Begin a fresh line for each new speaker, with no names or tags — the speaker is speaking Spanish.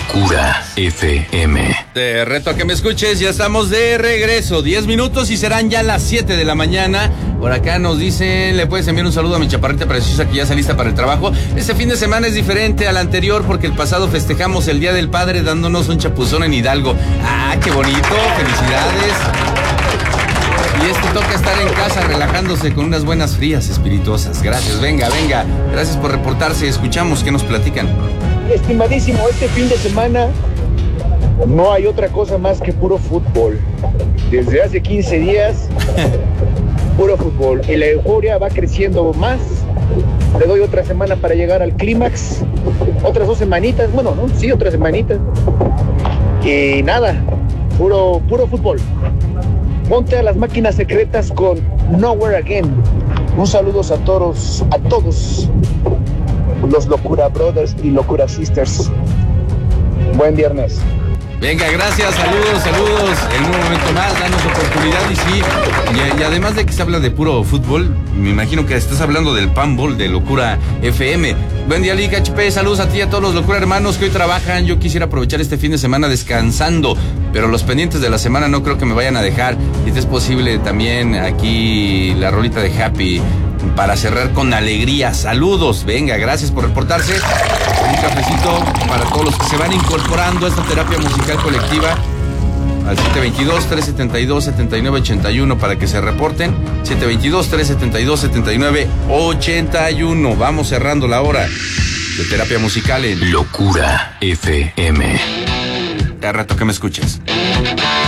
Locura FM.
Te reto a que me escuches, ya estamos de regreso. 10 minutos y serán ya las 7 de la mañana. Por acá nos dicen, le puedes enviar un saludo a mi chaparrita preciosa que ya está lista para el trabajo. Este fin de semana es diferente al anterior porque el pasado festejamos el Día del Padre dándonos un chapuzón en Hidalgo. ¡Ah, qué bonito! ¡Felicidades! Y toca estar en casa relajándose con unas buenas frías espirituosas. Gracias, venga. Gracias por reportarse. Escuchamos qué nos platican.
Estimadísimo, este fin de semana no hay otra cosa más que puro fútbol. Desde hace 15 días, puro fútbol. Y la euforia va creciendo más. Le doy otra semana para llegar al clímax. Otras 2 semanitas. Bueno, ¿no? Sí, otras semanitas. Y nada, puro fútbol. Ponte a las máquinas secretas con Nowhere Again. Un saludo a todos los Locura Brothers y Locura Sisters. Buen viernes.
Venga, gracias, saludos. En un momento más, danos oportunidad y sí. Y además de que se habla de puro fútbol, me imagino que estás hablando del Panball de Locura FM. Buen día, Liga HP, saludos a ti y a todos los Locura hermanos que hoy trabajan. Yo quisiera aprovechar este fin de semana descansando, pero los pendientes de la semana no creo que me vayan a dejar. Y si es posible también aquí la rolita de Happy para cerrar con alegría. Saludos, venga, gracias por reportarse. Un cafecito para todos los que se van incorporando a esta terapia musical colectiva al 722-372-7981 para que se reporten. 722-372-7981. Vamos cerrando la hora de terapia musical en
Locura FM.
Cada rato que me escuches.